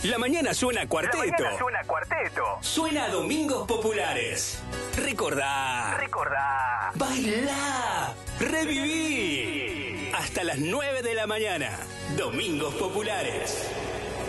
La mañana suena cuarteto. La mañana suena cuarteto. Suena a Domingos Populares. Recordá. Bailá. Reviví. Hasta las 9 de la mañana. Domingos Populares.